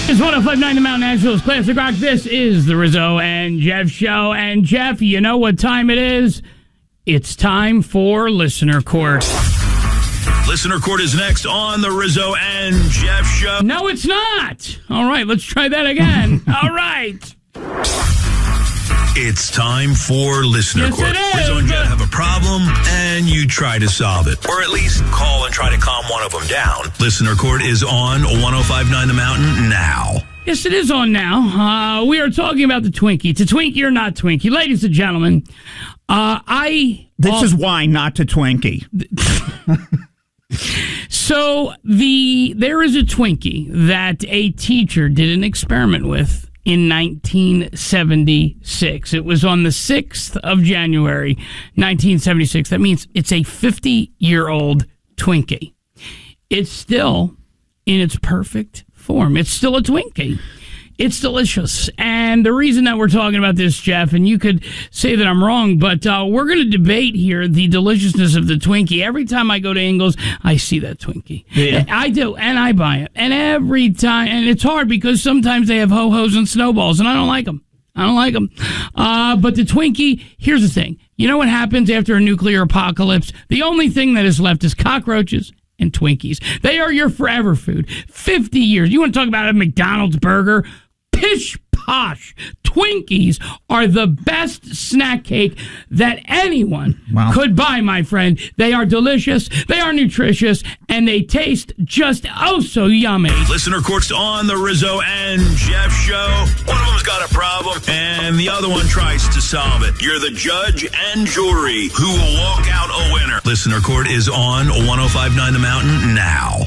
It's 105.9 The Mountain Nationals Classic Rock. This is the Rizzo and Jeff Show. And Jeff, you know what time it is? It's time for Listener Court. Listener Court is next on the Rizzo and Jeff Show. No, it's not. All right, let's try that again. All right. It's time for Listener Yes, Court. it is. Rizzo and Jeff have a problem, and you try to solve it. Or at least call and try to calm one of them down. Listener Court is on 105.9 The Mountain now. Yes, it is on now. We are talking about the Twinkie. To Twinkie or not Twinkie. Ladies and gentlemen, This is why not to Twinkie. So there is a Twinkie that a teacher did an experiment with in 1976. It was on the 6th of January, 1976. That means it's a 50-year-old Twinkie. It's still in its perfect form. It's still a Twinkie. It's delicious. And the reason that we're talking about this, Jeff, and you could say that I'm wrong, but we're going to debate here the deliciousness of the Twinkie. Every time I go to Ingles, I see that Twinkie. Yeah. I do, and I buy it. And every time, and it's hard because sometimes they have ho-hos and snowballs, and I don't like them. But the Twinkie, here's the thing. You know what happens after a nuclear apocalypse? The only thing that is left is cockroaches and Twinkies. They are your forever food. 50 years. You want to talk about a McDonald's burger? Pish posh. Twinkies are the best snack cake that anyone could buy, my friend. They are delicious, they are nutritious, and they taste just oh so yummy. Listener Court's on the Rizzo and Jeff Show. One of them's got a problem, and the other one tries to solve it. You're the judge and jury who will walk out a winner. Listener Court is on 105.9 The Mountain now.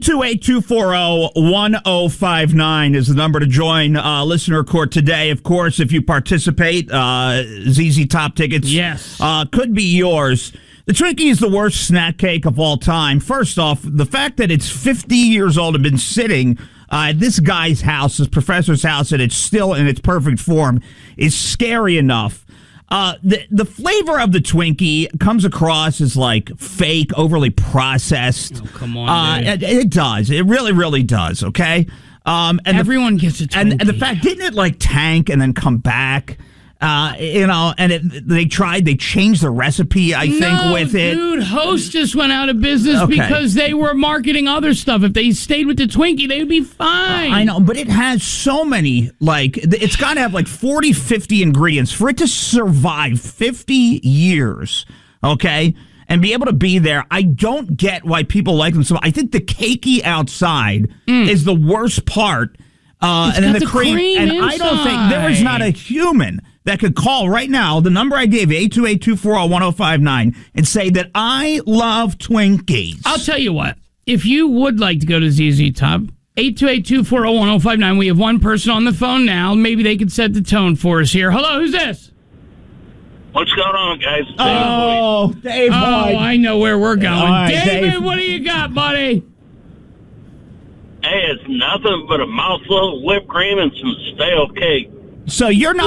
828-240-1059 is the number to join Listener Court today. Of course, if you participate, ZZ Top tickets could be yours. The Twinkie is the worst snack cake of all time. First off, the fact that it's 50 years old and been sitting at this guy's house, this professor's house, and it's still in its perfect form is scary enough. The flavor of the Twinkie comes across as like fake, overly processed. Oh, come on, it does. It really, really does. Okay. And everyone gets a Twinkie. And the fact, didn't it like tank and then come back? And they changed the recipe, I think, with it. Dude, Hostess went out of business because they were marketing other stuff. If they stayed with the Twinkie, they would be fine. I know, but it has so many, it's got to have 40, 50 ingredients for it to survive 50 years, okay? And be able to be there. I don't get why people like them so much. I think the cakey outside is the worst part. And then the cream and inside. I don't think there is not a human that could call right now, the number I gave you, 828-240-1059, and say that I love Twinkies. I'll tell you what. If you would like to go to ZZ Top, 828-240-1059. We have one person on the phone now. Maybe they could set the tone for us here. Hello, who's this? What's going on, guys? Dave Boyd. I know where we're going. Right, David, what do you got, buddy? Hey, it's nothing but a mouthful of whipped cream and some stale cake. So you're not